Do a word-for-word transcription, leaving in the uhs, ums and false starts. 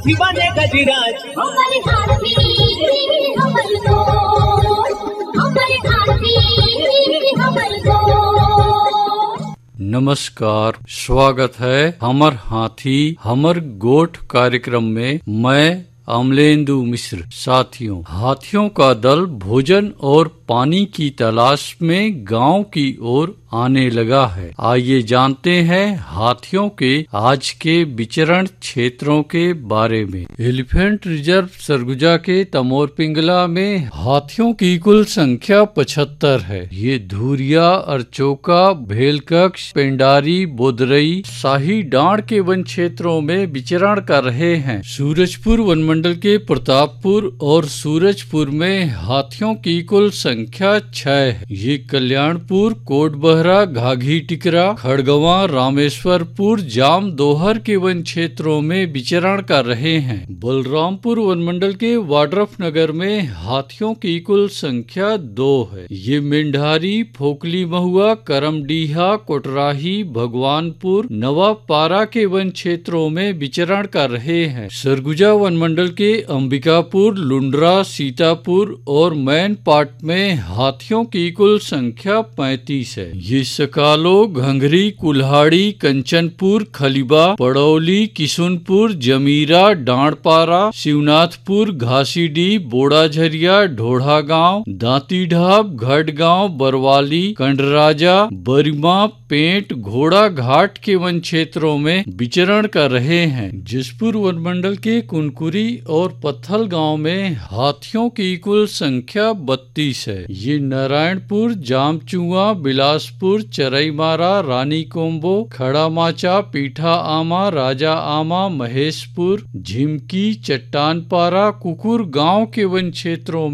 हाथी बने गजराज। हमारे हाथी हमर दोस्त, हमारे हाथी हमर दोस्त। नमस्कार, स्वागत है हमर हाथी हमर गोठ कार्यक्रम में। मैं अमलेंदु मिश्र। साथियों, हाथियों का दल भोजन और पानी की तलाश में गांव की ओर आने लगा है। आइए जानते हैं हाथियों के आज के विचरण क्षेत्रों के बारे में। एलिफेंट रिजर्व सरगुजा के तमोर पिंगला में हाथियों की कुल संख्या पचहत्तर है। ये धुरिया, अरचोका, भेलकक्ष, पेंडारी, बोदरई, शाही डांड के वन क्षेत्रों में विचरण कर रहे हैं। सूरजपुर वन मंडल के प्रतापपुर और सूरजपुर में हाथियों की कुल संख्या छह है। ये कल्याणपुर, कोटबहरा, घाघी टिकरा, खड़गवा, रामेश्वरपुर, जाम दोहर के वन क्षेत्रों में विचरण कर रहे हैं। बलरामपुर वन मंडल के वाड्रफ नगर में हाथियों की कुल संख्या दो है। ये मेंढारी, फोकली महुआ, करमडीहा, कोटराही, भगवानपुर, नवापारा के वन क्षेत्रों में विचरण कर रहे हैं। सरगुजा वन मंडल के अंबिकापुर, लुंड्रा, सीतापुर और मैन पाट में हाथियों की कुल संख्या पैंतीस है। ये सकालो, घंघरी, कुल्हाड़ी, कंचनपुर, खलीबा, पड़ौली, किशुनपुर, जमीरा, डांडपारा, शिवनाथपुर, घासीडीह, बोड़ाझरिया, ढोढ़ा गांव, दांतीढाब, घटगांव, बरवाली, कंडराजा, बरिमा, पेंट, घोड़ा घाट के वन क्षेत्रों में विचरण कर रहे हैं। जसपुर वन मंडल के कुनकुरी और पत्थल गांव में हाथियों की कुल संख्या बत्तीस है। ये नारायणपुर, जामचुआ, बिलासपुर, चरईमारा, रानी कोम्बो, खड़ा माचा, पीठा आमा, राजा आमा, महेशपुर, झिमकी, चट्टानपारा, कुकुर गांव के वन क्षेत्रों